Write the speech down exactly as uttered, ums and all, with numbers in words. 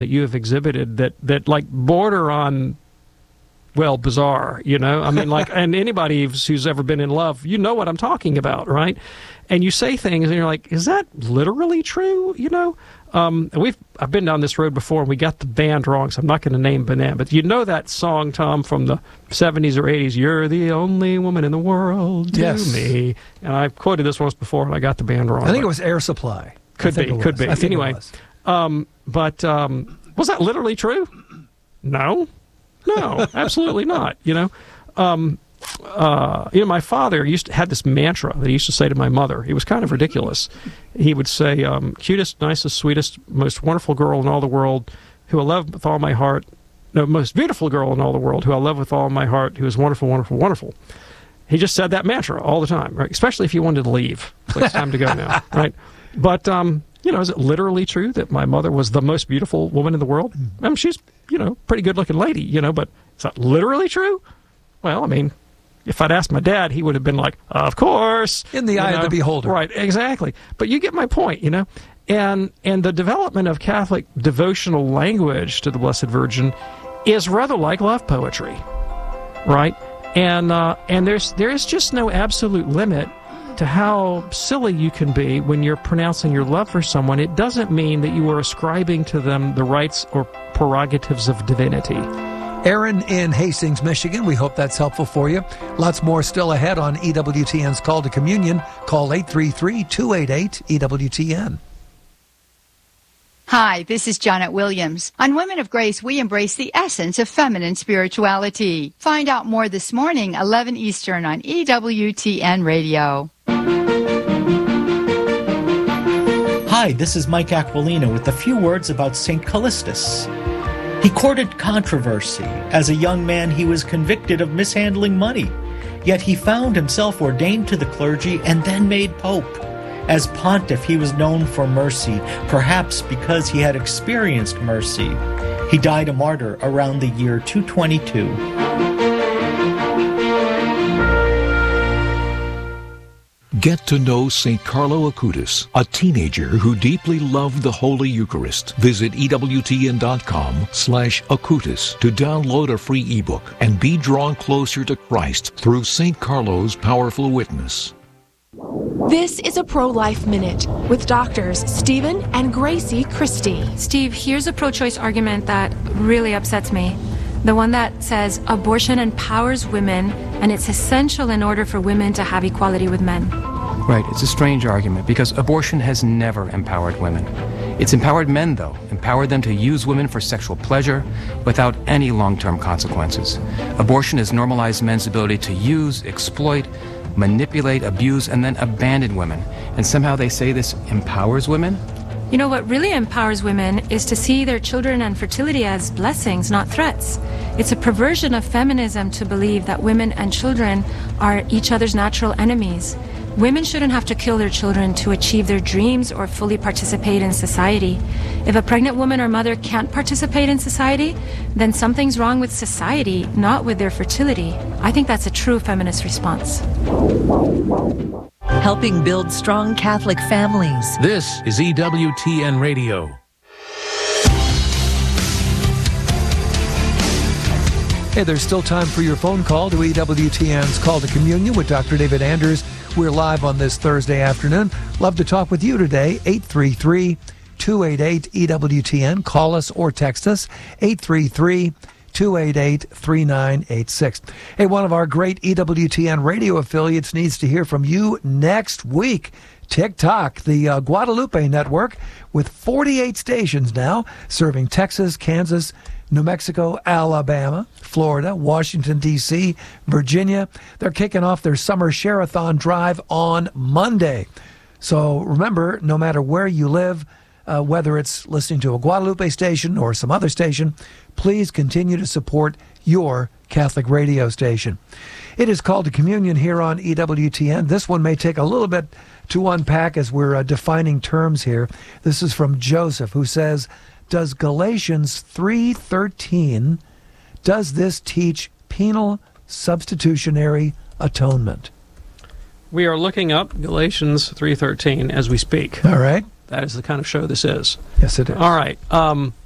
that you have exhibited that, that like border on, well, bizarre, you know? I mean, like, and anybody who's ever been in love, you know what I'm talking about, right? And you say things and you're like, is that literally true, you know? Um, we've I've been down this road before, and we got the band wrong, so I'm not going to name Banana. But you know that song, Tom, from the seventies or eighties, "You're the only woman in the world to yes. me." And I quoted this once before, and I got the band wrong. I think it was Air Supply. Could be, could be. I think anyway, it was. Um, but um, was that literally true? No. No, absolutely not, you know? Um, uh, you know, my father used to had this mantra that he used to say to my mother. It was kind of ridiculous. He would say, um, cutest, nicest, sweetest, most wonderful girl in all the world, who I love with all my heart. No, most beautiful girl in all the world, who I love with all my heart, who is wonderful, wonderful, wonderful. He just said that mantra all the time, right? Especially if he wanted to leave. It's like, it's time to go now, right? But, um, you know, is it literally true that my mother was the most beautiful woman in the world? I mean, she's, you know, pretty good-looking lady, you know, but is that literally true? Well, I mean, if I'd asked my dad, he would have been like, of course. In the eye know? of the beholder. Right, exactly. But you get my point, you know? And and the development of Catholic devotional language to the Blessed Virgin is rather like love poetry, right? And uh, and there's there is just no absolute limit to how silly you can be when you're pronouncing your love for someone. It doesn't mean that you are ascribing to them the rights or prerogatives of divinity. Aaron in Hastings, Michigan, we hope that's helpful for you. Lots more still ahead on E W T N's Call to Communion. Call eight three three, two eight eight, E W T N. Hi, this is Janet Williams. On Women of Grace, we embrace the essence of feminine spirituality. Find out more this morning, eleven Eastern on E W T N Radio. Hi, this is Mike Aquilina with a few words about Saint Callistus. He courted controversy. As a young man, he was convicted of mishandling money. Yet he found himself ordained to the clergy and then made pope. As pontiff, he was known for mercy, perhaps because he had experienced mercy. He died a martyr around the year two twenty-two. Get to know Saint Carlo Acutis, a teenager who deeply loved the Holy Eucharist. Visit EWTN.com slash Acutis to download a free ebook and be drawn closer to Christ through Saint Carlo's powerful witness. This is a Pro-Life Minute with doctors Stephen and Gracie Christie. Steve, here's a pro-choice argument that really upsets me. The one that says abortion empowers women and it's essential in order for women to have equality with men. Right, it's a strange argument because abortion has never empowered women. It's empowered men, though, empowered them to use women for sexual pleasure without any long-term consequences. Abortion has normalized men's ability to use, exploit, manipulate, abuse, and then abandon women. And somehow they say this empowers women? You know, what really empowers women is to see their children and fertility as blessings, not threats. It's a perversion of feminism to believe that women and children are each other's natural enemies. Women shouldn't have to kill their children to achieve their dreams or fully participate in society. If a pregnant woman or mother can't participate in society, then something's wrong with society, not with their fertility. I think that's a true feminist response. Helping build strong Catholic families. This is E W T N Radio. Hey, there's still time for your phone call to E W T N's Call to Communion with Doctor David Anders. We're live on this Thursday afternoon. Love to talk with you today. eight three three, two eight eight, E W T N. Call us or text us. eight three three, two eight eight, three nine eight six. Hey, one of our great E W T N radio affiliates needs to hear from you next week. TikTok, the uh, Guadalupe network, with forty-eight stations now, serving Texas, Kansas, New Mexico, Alabama, Florida, Washington, D C, Virginia. They're kicking off their summer Share-a-thon drive on Monday. So remember, no matter where you live, uh, whether it's listening to a Guadalupe station or some other station, please continue to support your Catholic radio station. It is Called to Communion here on E W T N. This one may take a little bit to unpack as we're uh, defining terms here. This is from Joseph, who says, does Galatians three thirteen, does this teach penal substitutionary atonement? We are looking up Galatians three thirteen as we speak. All right. That is the kind of show this is. Yes, it is. All right. Um,